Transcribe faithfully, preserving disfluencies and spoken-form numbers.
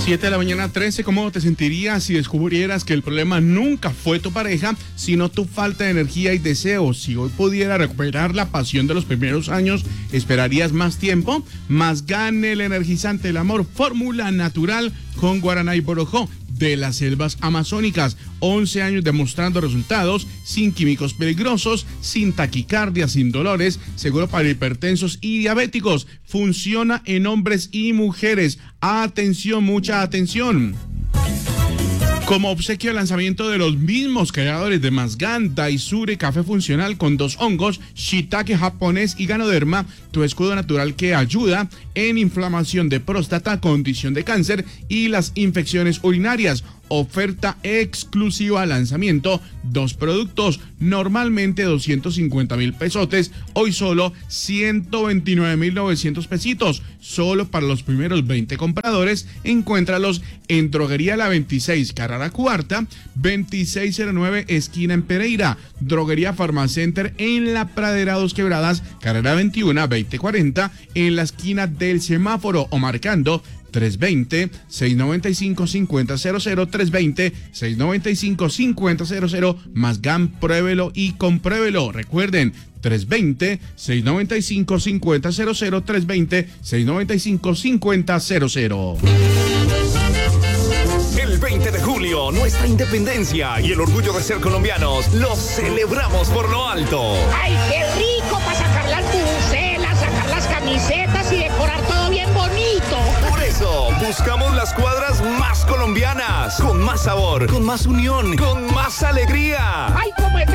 siete de la mañana, trece. ¿Cómo te sentirías si descubrieras que el problema nunca fue tu pareja, sino tu falta de energía y deseo? Si hoy pudiera recuperar la pasión de los primeros años, ¿esperarías más tiempo? Más gane el energizante del amor, fórmula natural con Guaraná y Borojó de las selvas amazónicas. once años demostrando resultados, sin químicos peligrosos, sin taquicardia, sin dolores, seguro para hipertensos y diabéticos. Funciona en hombres y mujeres. Atención, mucha atención. Como obsequio al lanzamiento de los mismos creadores de Mazgan, Daisure Café Funcional con dos hongos, shiitake japonés y ganoderma, tu escudo natural que ayuda en inflamación de próstata, condición de cáncer y las infecciones urinarias. Oferta exclusiva lanzamiento, dos productos, normalmente doscientos cincuenta mil pesotes, hoy solo ciento veintinueve mil novecientos pesitos, solo para los primeros veinte compradores. Encuéntralos en Droguería La veintiséis, Carrera Cuarta, veintiséis cero nueve, esquina en Pereira, Droguería Farmacenter en La Pradera Dos Quebradas, Carrera veintiuno, veinte cuarenta, en la esquina del semáforo, o marcando tres veinte, seiscientos noventa y cinco, cincuenta cero cero, tres veinte, seiscientos noventa y cinco, cincuenta cero cero, Mazgan, pruébelo y compruébelo. Recuerden, tres veinte, seiscientos noventa y cinco, cincuenta cero cero, tres veinte, seiscientos noventa y cinco, cincuenta cero cero. El veinte de julio, nuestra independencia y el orgullo de ser colombianos los celebramos por lo alto. ¡Ay, qué rico para sacar las bubucelas, sacar las camisetas y decorar todo bien bonito! Por eso, buscamos las cuadras más colombianas, con más sabor, con más unión, con más alegría. ¡Ay, cómo es